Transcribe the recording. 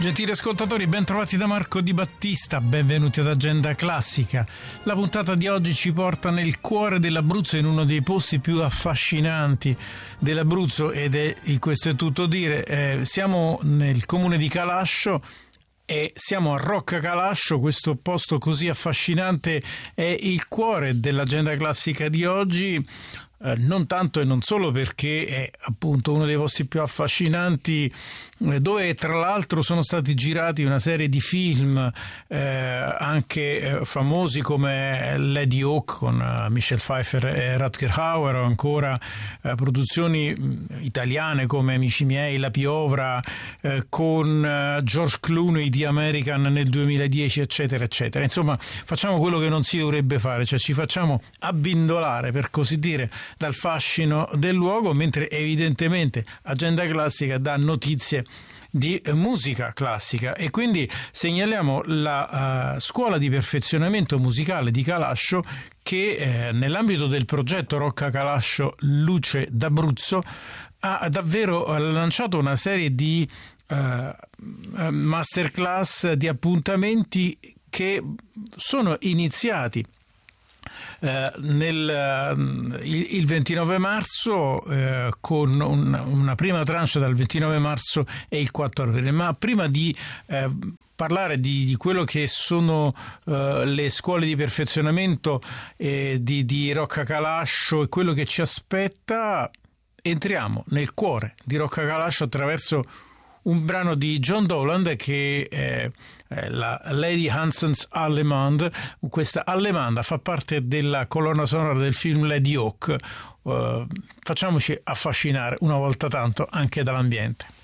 Gentili ascoltatori, ben trovati da Marco Di Battista, benvenuti ad Agenda Classica. La puntata di oggi ci porta nel cuore dell'Abruzzo, in uno dei posti più affascinanti dell'Abruzzo, questo è tutto dire. Siamo nel comune di Calascio e siamo a Rocca Calascio. Questo posto così affascinante è il cuore dell'Agenda Classica di oggi. Non tanto e non solo perché è appunto uno dei posti più affascinanti, dove tra l'altro sono stati girati una serie di film anche famosi come Lady Hawk con Michelle Pfeiffer e Rutger Hauer, o ancora produzioni italiane come Amici miei, La piovra con George Clooney di American nel 2010, eccetera eccetera. Insomma, facciamo quello che non si dovrebbe fare, cioè ci facciamo abbindolare, per così dire, dal fascino del luogo, mentre evidentemente Agenda Classica dà notizie di musica classica. E quindi segnaliamo la scuola di perfezionamento musicale di Calascio che nell'ambito del progetto Rocca Calascio Luce d'Abruzzo ha davvero lanciato una serie di masterclass, di appuntamenti che sono iniziati il 29 marzo con una prima tranche dal 29 marzo e il 4 aprile. Ma prima di parlare di quello che sono le scuole di perfezionamento di Rocca Calascio e quello che ci aspetta, entriamo nel cuore di Rocca Calascio attraverso un brano di John Dowland che è la Lady Hansens Allemande. Questa allemanda fa parte della colonna sonora del film Lady Hawk. Facciamoci affascinare una volta tanto anche dall'ambiente.